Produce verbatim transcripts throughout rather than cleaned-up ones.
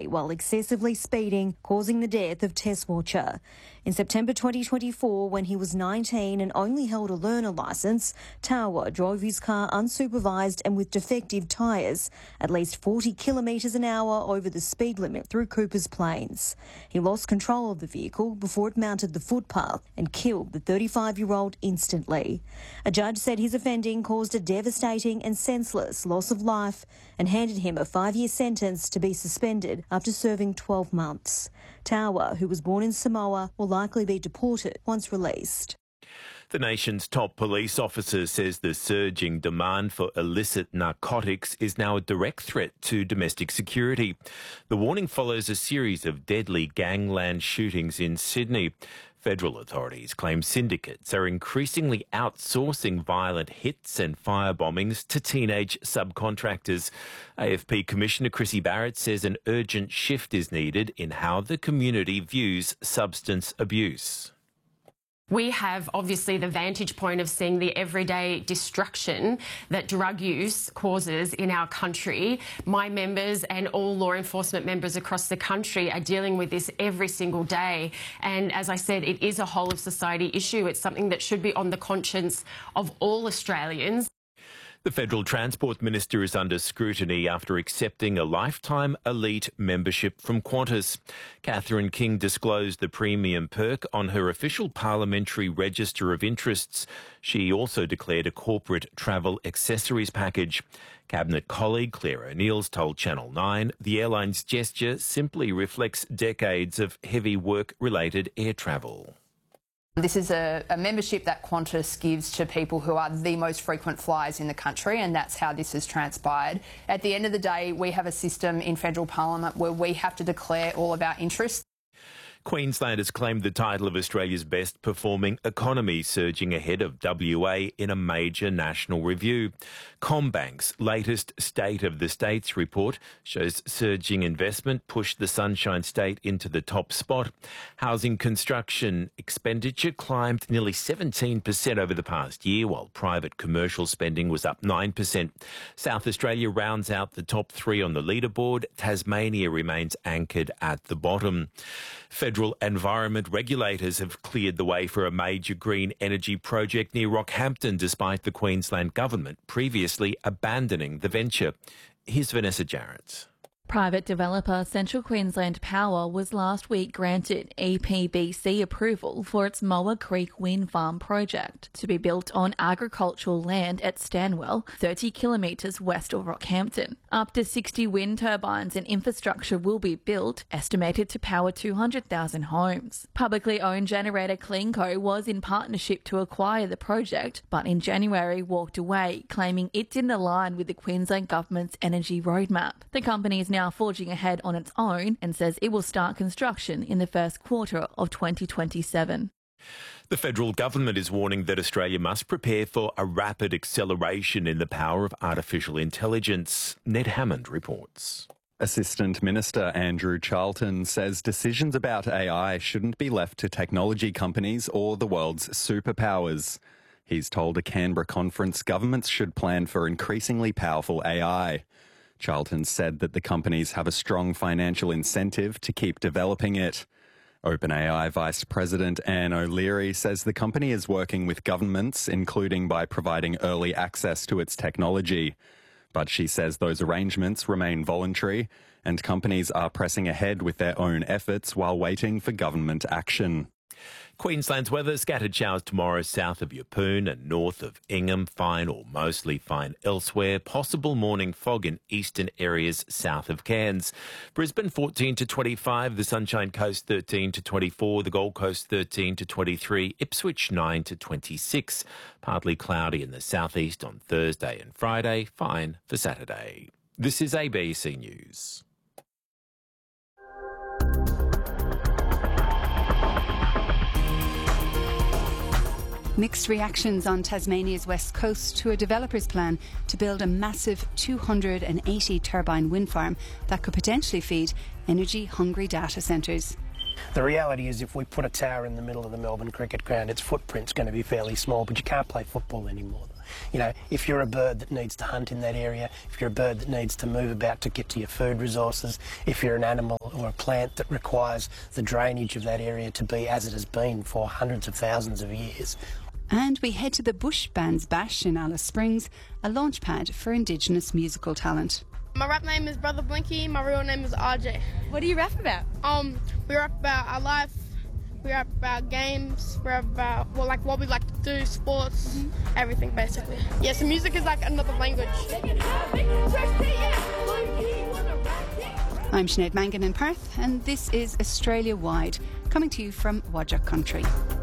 Friday while excessively speeding, causing the death of Tess Watcher. In September twenty twenty-four, when he was nineteen and only held a learner licence, Tawa drove his car unsupervised and with defective tyres at least forty kilometres an hour over the speed limit through Coopers Plains. He lost control of the vehicle before it mounted the footpath and killed the thirty-five-year-old instantly. A judge said his offending caused a devastating and senseless loss of life and handed him a five-year sentence to be suspended after serving twelve months. Tawa, who was born in Samoa, will likely be deported once released. The nation's top police officer says the surging demand for illicit narcotics is now a direct threat to domestic security. The warning follows a series of deadly gangland shootings in Sydney. Federal authorities claim syndicates are increasingly outsourcing violent hits and firebombings to teenage subcontractors. A F P Commissioner Chrissy Barrett says an urgent shift is needed in how the community views substance abuse. We have obviously the vantage point of seeing the everyday destruction that drug use causes in our country. My members and all law enforcement members across the country are dealing with this every single day. And as I said, it is a whole of society issue. It's something that should be on the conscience of all Australians. The Federal Transport Minister is under scrutiny after accepting a lifetime elite membership from Qantas. Catherine King disclosed the premium perk on her official parliamentary register of interests. She also declared a corporate travel accessories package. Cabinet colleague Claire O'Neill's told Channel nine the airline's gesture simply reflects decades of heavy work-related air travel. This is a, a membership that Qantas gives to people who are the most frequent flyers in the country, and that's how this has transpired. At the end of the day, we have a system in federal parliament where we have to declare all of our interests. Queensland has claimed the title of Australia's best performing economy, surging ahead of W A in a major national review. CommBank's latest State of the States report shows surging investment pushed the Sunshine State into the top spot. Housing construction expenditure climbed nearly seventeen percent over the past year, while private commercial spending was up nine percent. South Australia rounds out the top three on the leaderboard. Tasmania remains anchored at the bottom. Federal environment regulators have cleared the way for a major green energy project near Rockhampton, despite the Queensland government previously abandoning the venture. Here's Vanessa Jarrett. Private developer Central Queensland Power was last week granted E P B C approval for its Moa Creek Wind Farm project to be built on agricultural land at Stanwell, thirty kilometres west of Rockhampton. Up to sixty wind turbines and infrastructure will be built, estimated to power two hundred thousand homes. Publicly owned generator CleanCo was in partnership to acquire the project, but in January walked away, claiming it didn't align with the Queensland Government's energy roadmap. The company is now forging ahead on its own and says it will start construction in the first quarter of twenty twenty-seven. The federal government is warning that Australia must prepare for a rapid acceleration in the power of artificial intelligence. Ned Hammond reports. Assistant Minister Andrew Charlton says decisions about A I shouldn't be left to technology companies or the world's superpowers. He's told a Canberra conference governments should plan for increasingly powerful A I. Charlton said that the companies have a strong financial incentive to keep developing it. OpenAI Vice President Anne O'Leary says the company is working with governments, including by providing early access to its technology. But she says those arrangements remain voluntary and companies are pressing ahead with their own efforts while waiting for government action. Queensland's weather, scattered showers tomorrow south of Yeppoon and north of Ingham, fine or mostly fine elsewhere. Possible morning fog in eastern areas south of Cairns. Brisbane fourteen to twenty-five, the Sunshine Coast thirteen to twenty-four, the Gold Coast thirteen to twenty-three, Ipswich nine to twenty-six. Partly cloudy in the southeast on Thursday and Friday, fine for Saturday. This is A B C News. Mixed reactions on Tasmania's west coast to a developer's plan to build a massive two hundred eighty turbine wind farm that could potentially feed energy-hungry data centres. The reality is if we put a tower in the middle of the Melbourne cricket ground, its footprint's going to be fairly small, but you can't play football anymore. You know, if you're a bird that needs to hunt in that area, if you're a bird that needs to move about to get to your food resources, if you're an animal or a plant that requires the drainage of that area to be as it has been for hundreds of thousands of years. And we head to the Bush Bands Bash in Alice Springs, a launchpad for Indigenous musical talent. My rap name is Brother Blinky. My real name is R J. What do you rap about? Um, we rap about our life. We rap about games. We rap about well, like what we like to do, sports, mm-hmm. everything basically. Yeah, so music is like another language. I'm Sinead Mangan in Perth, and this is Australia Wide, coming to you from Whadjuk Country.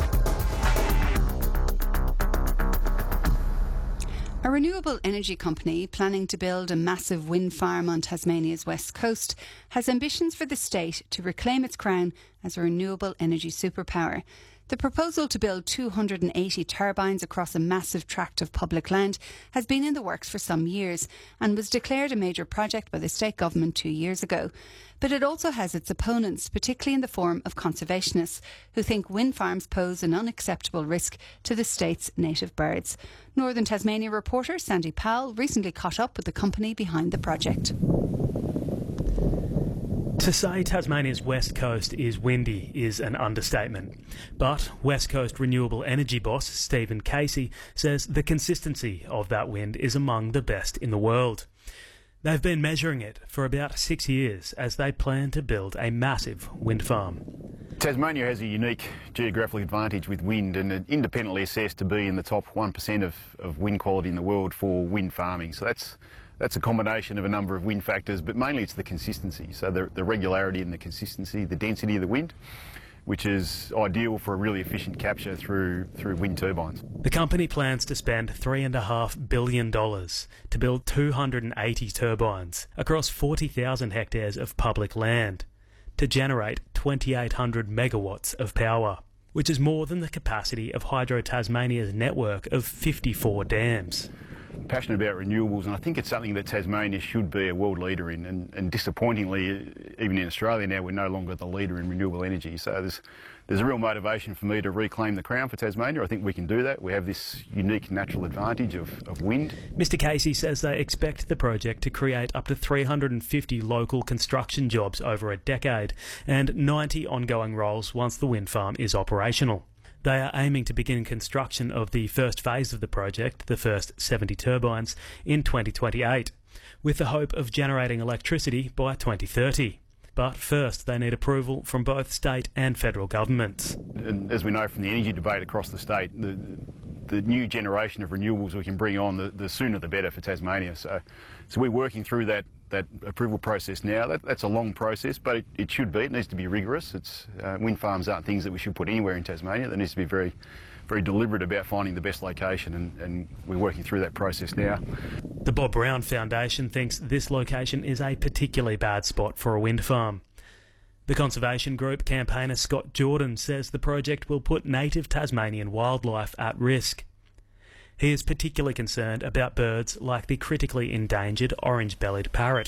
A renewable energy company planning to build a massive wind farm on Tasmania's west coast has ambitions for the state to reclaim its crown as a renewable energy superpower. The proposal to build two hundred eighty turbines across a massive tract of public land has been in the works for some years and was declared a major project by the state government two years ago. But it also has its opponents, particularly in the form of conservationists, who think wind farms pose an unacceptable risk to the state's native birds. Northern Tasmania reporter Sandy Powell recently caught up with the company behind the project. To say Tasmania's west coast is windy is an understatement. But West Coast renewable energy boss Stephen Casey says the consistency of that wind is among the best in the world. They've been measuring it for about six years as they plan to build a massive wind farm. Tasmania has a unique geographical advantage with wind and independently assessed to be in the top one percent of, of wind quality in the world for wind farming. So that's That's a combination of a number of wind factors, but mainly it's the consistency. So the, the regularity and the consistency, the density of the wind, which is ideal for a really efficient capture through through wind turbines. The company plans to spend three point five billion dollars to build two hundred eighty turbines across forty thousand hectares of public land to generate twenty-eight hundred megawatts of power, which is more than the capacity of Hydro Tasmania's network of fifty-four dams. Passionate about renewables, and I think it's something that Tasmania should be a world leader in, and, and disappointingly, even in Australia now, we're no longer the leader in renewable energy. So there's, there's a real motivation for me to reclaim the crown for Tasmania. I think we can do that. We have this unique natural advantage of, of wind. Mister Casey says they expect the project to create up to three hundred fifty local construction jobs over a decade and ninety ongoing roles once the wind farm is operational. They are aiming to begin construction of the first phase of the project, the first seventy turbines, in twenty twenty-eight, with the hope of generating electricity by twenty thirty. But first, they need approval from both state and federal governments. And as we know from the energy debate across the state, the, the new generation of renewables we can bring on, the, the sooner the better for Tasmania. So, so we're working through that that approval process now. That, that's a long process, but it, it should be. It needs to be rigorous. It's, uh, wind farms aren't things that we should put anywhere in Tasmania. There needs to be very, very deliberate about finding the best location, and, and we're working through that process now. The Bob Brown Foundation thinks this location is a particularly bad spot for a wind farm. The conservation group campaigner Scott Jordan says the project will put native Tasmanian wildlife at risk. He is particularly concerned about birds like the critically endangered orange-bellied parrot.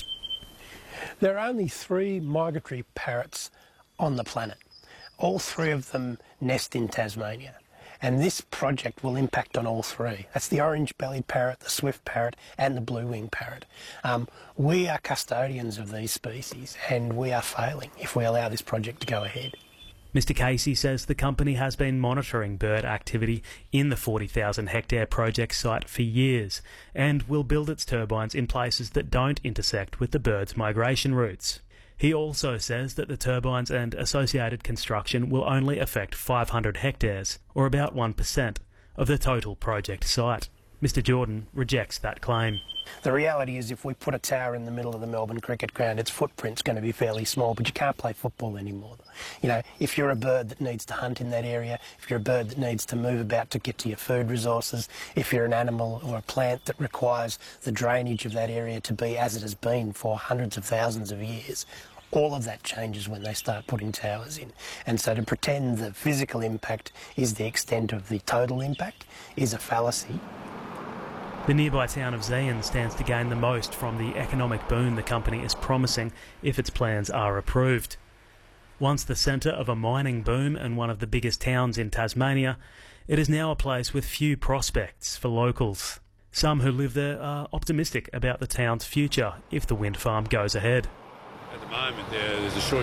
There are only three migratory parrots on the planet. All three of them nest in Tasmania, and this project will impact on all three. That's the orange-bellied parrot, the swift parrot and the blue-winged parrot. Um, we are custodians of these species, and we are failing if we allow this project to go ahead. Mister Casey says the company has been monitoring bird activity in the forty thousand hectare project site for years and will build its turbines in places that don't intersect with the birds' migration routes. He also says that the turbines and associated construction will only affect five hundred hectares, or about one percent, of the total project site. Mister Jordan rejects that claim. The reality is if we put a tower in the middle of the Melbourne cricket ground, its footprint's going to be fairly small, but you can't play football anymore. You know, if you're a bird that needs to hunt in that area, if you're a bird that needs to move about to get to your food resources, if you're an animal or a plant that requires the drainage of that area to be as it has been for hundreds of thousands of years, all of that changes when they start putting towers in. And so to pretend the physical impact is the extent of the total impact is a fallacy. The nearby town of Zeehan stands to gain the most from the economic boom the company is promising if its plans are approved. Once the centre of a mining boom and one of the biggest towns in Tasmania, it is now a place with few prospects for locals. Some who live there are optimistic about the town's future if the wind farm goes ahead. At the moment, there, there's a shortage